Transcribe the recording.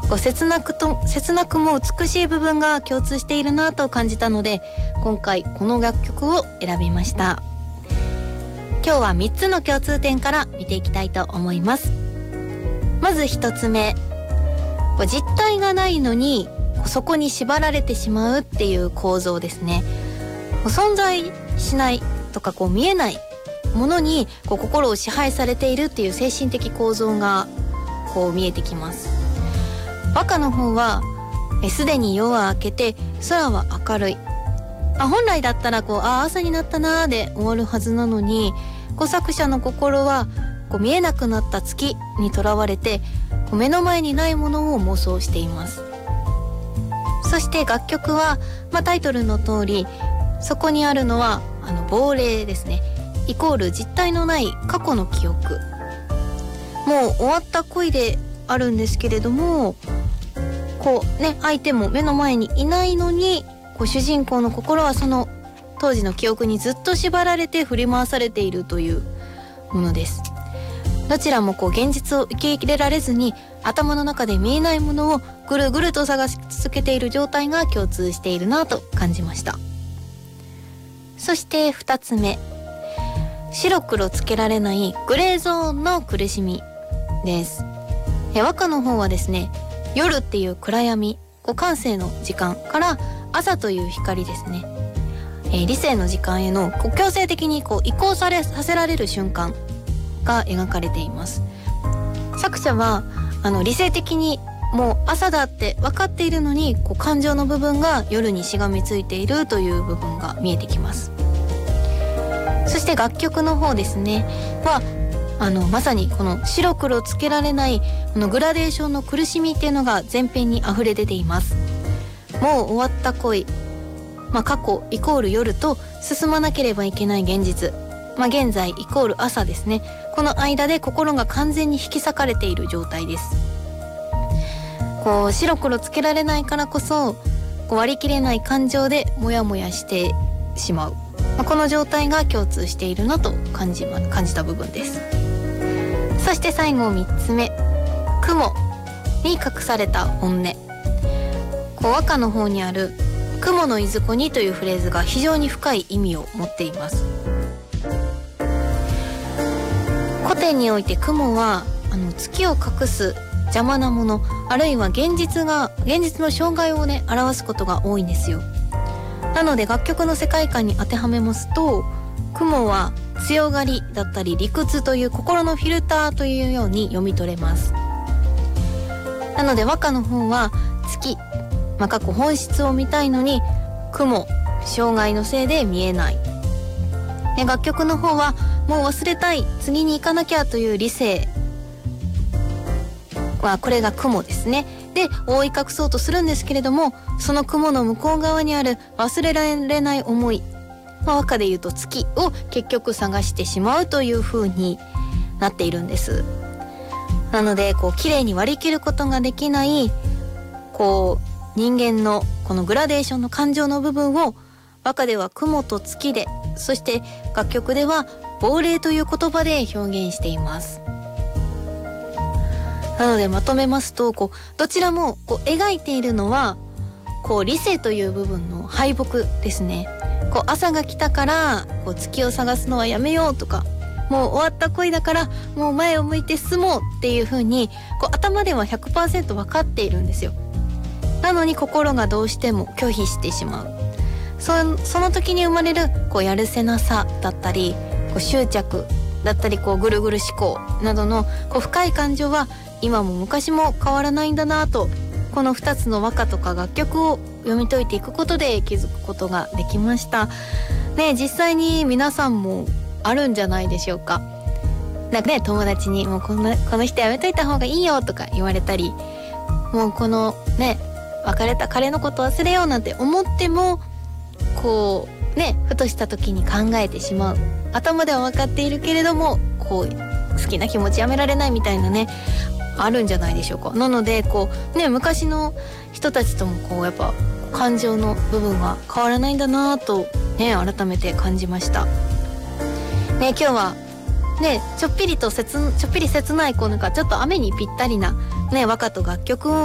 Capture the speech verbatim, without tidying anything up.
こう切なくと切なくも美しい部分が共通しているなと感じたので、今回この楽曲を選びました。今日はみっつの共通点から見ていきたいと思います。まずひとつめ、実体がないのにそこに縛られてしまうっていう構造ですね。存在しないとかこう見えないものにこう心を支配されているっていう精神的構造がこう見えてきます。和歌の方はすでに夜は明けて空は明るい、あ本来だったらこうあ朝になったなーで終わるはずなのに、こう作者の心はこう見えなくなった月にとらわれてこう目の前にないものを妄想しています。そして楽曲は、まあ、タイトルの通りそこにあるのはあの亡霊ですね。イコール実体のない過去の記憶、もう終わった恋であるんですけれども、こうね相手も目の前にいないのにこう主人公の心はその当時の記憶にずっと縛られて振り回されているというものです。どちらもこう現実を受け入れられずに頭の中で見えないものをぐるぐると探し続けている状態が共通しているなと感じました。そしてふたつめ、白黒つけられないグレーゾーンの苦しみです。え和歌の方はですね、夜っていう暗闇、こう感性の時間から朝という光ですね、えー、理性の時間へのこう強制的にこう移行されさせられる瞬間が描かれています。作者はあの理性的にもう朝だって分かっているのにこう感情の部分が夜にしがみついているという部分が見えてきます。そして楽曲の方ですねはあのまさにこの白黒つけられないこのグラデーションの苦しみっていうのが前編に溢れ出ています。もう終わった恋、まあ、過去イコール夜と進まなければいけない現実、まあ、現在イコール朝ですね。この間で心が完全に引き裂かれている状態です。こう白黒つけられないからこそこう割り切れない感情でモヤモヤしてしまう、まあ、この状態が共通しているなと感じ、ま、感じた部分です。そして最後みっつめ、雲に隠された本音。こう和歌の方にある雲のいずこにというフレーズが非常に深い意味を持っています。古典において雲はあの月を隠す邪魔なもの、あるいは現実が現実の障害をね表すことが多いんですよ。なので楽曲の世界観に当てはめますと、雲は強がりだったり理屈という心のフィルターというように読み取れます。なので和歌の方は月、まあ、過去本質を見たいのに雲、障害のせいで見えない。で楽曲の方はもう忘れたい、次に行かなきゃという理性はこれが雲ですね。で覆い隠そうとするんですけれども、その雲の向こう側にある忘れられない思い、まあ、和歌で言うと月を結局探してしまうという風になっているんです。なのでこう綺麗に割り切ることができないこう人間のこのグラデーションの感情の部分を和歌では雲と月で、そして楽曲では亡霊という言葉で表現しています。なのでまとめますと、こうどちらもこう描いているのはこう理性という部分の敗北ですね。こう朝が来たからこう月を探すのはやめようとか、もう終わった恋だからもう前を向いて進もうっていう風にこう頭では ひゃくパーセント 分かっているんですよ。なのに心がどうしても拒否してしまう。そ, その時に生まれるこうやるせなさだったり、こう執着だったり、こうぐるぐる思考などのこう深い感情は今も昔も変わらないんだなと、このふたつの和歌とか楽曲を読み解いていくことで気づくことができましたね。実際に皆さんもあるんじゃないでしょうか。なんかね、友達にもうこの、この人やめといた方がいいよとか言われたり、もうこのね別れた彼のこと忘れようなんて思ってもこうねふとした時に考えてしまう。頭では分かっているけれどもこう好きな気持ちやめられないみたいなね、あるんじゃないでしょうか。なのでこうね昔の人たちともこうやっぱ感情の部分は変わらないんだなとね改めて感じましたね。今日はねちょっぴりと切ちょっぴり切ないこうなんかちょっと雨にぴったりなね和歌と楽曲を